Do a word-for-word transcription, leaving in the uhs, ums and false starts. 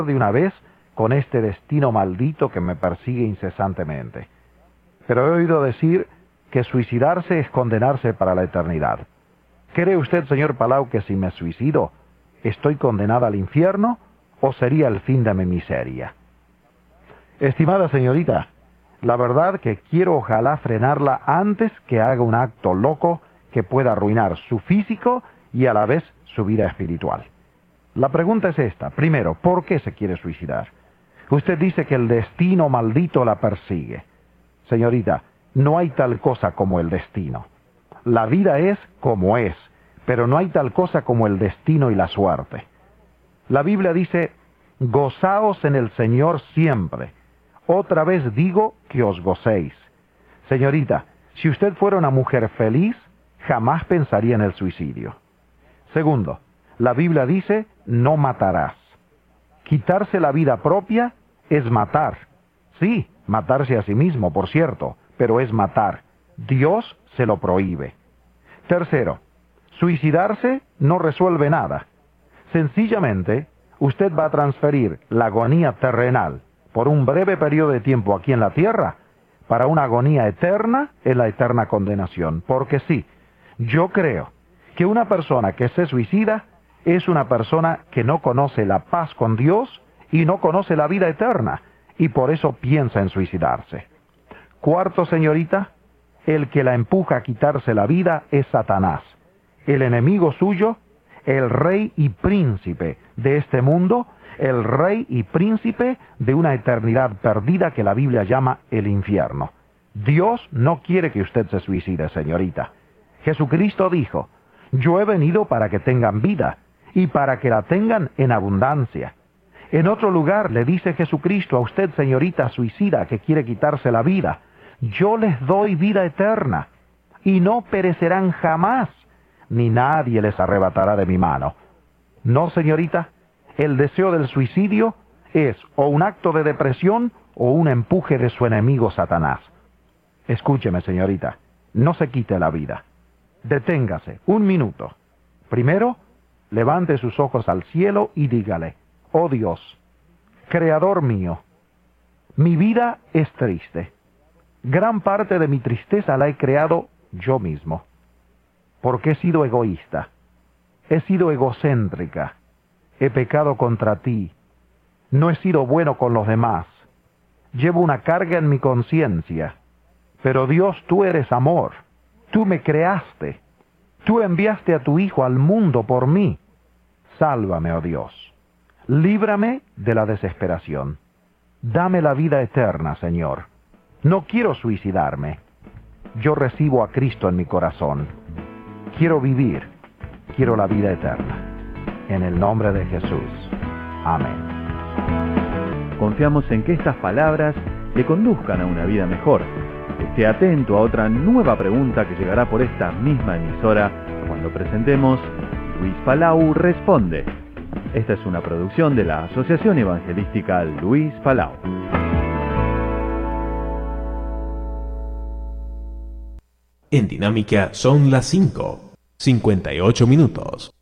de una vez con este destino maldito que me persigue incesantemente. Pero he oído decir que suicidarse es condenarse para la eternidad. ¿Cree usted, señor Palau, que si me suicido, estoy condenada al infierno o sería el fin de mi miseria? Estimada señorita, la verdad que quiero ojalá frenarla antes que haga un acto loco que pueda arruinar su físico y a la vez su vida espiritual. La pregunta es esta. Primero, ¿por qué se quiere suicidar? Usted dice que el destino maldito la persigue. Señorita, no hay tal cosa como el destino. La vida es como es, pero no hay tal cosa como el destino y la suerte. La Biblia dice, gozaos en el Señor siempre. Otra vez digo que os gocéis. Señorita, si usted fuera una mujer feliz, jamás pensaría en el suicidio. Segundo, la Biblia dice, no matarás. Quitarse la vida propia es matar. Sí, matarse a sí mismo, por cierto, pero es matar. Dios se lo prohíbe. Tercero, suicidarse no resuelve nada. Sencillamente, usted va a transferir la agonía terrenal por un breve periodo de tiempo aquí en la tierra para una agonía eterna en la eterna condenación. Porque sí, yo creo que una persona que se suicida es una persona que no conoce la paz con Dios y no conoce la vida eterna, y por eso piensa en suicidarse. Cuarto, señorita, el que la empuja a quitarse la vida es Satanás, el enemigo suyo, el rey y príncipe de este mundo, el rey y príncipe de una eternidad perdida que la Biblia llama el infierno. Dios no quiere que usted se suicide, señorita. Jesucristo dijo, yo he venido para que tengan vida y para que la tengan en abundancia. En otro lugar le dice Jesucristo a usted, señorita suicida, que quiere quitarse la vida, yo les doy vida eterna y no perecerán jamás, ni nadie les arrebatará de mi mano. No, señorita, el deseo del suicidio es o un acto de depresión o un empuje de su enemigo Satanás. Escúcheme, señorita, no se quite la vida. Deténgase un minuto. Primero, levante sus ojos al cielo y dígale, oh Dios, Creador mío, mi vida es triste. Gran parte de mi tristeza la he creado yo mismo, porque he sido egoísta, he sido egocéntrica, he pecado contra ti, no he sido bueno con los demás, llevo una carga en mi conciencia, pero Dios, tú eres amor, tú me creaste, tú enviaste a tu Hijo al mundo por mí. Sálvame, oh Dios, líbrame de la desesperación, dame la vida eterna, Señor. No quiero suicidarme, yo recibo a Cristo en mi corazón, quiero vivir, quiero la vida eterna. En el nombre de Jesús. Amén. Confiamos en que estas palabras le conduzcan a una vida mejor. Esté atento a otra nueva pregunta que llegará por esta misma emisora cuando presentemos Luis Palau Responde. Esta es una producción de la Asociación Evangelística Luis Palau. En Dinámica son las cinco, cincuenta y ocho minutos.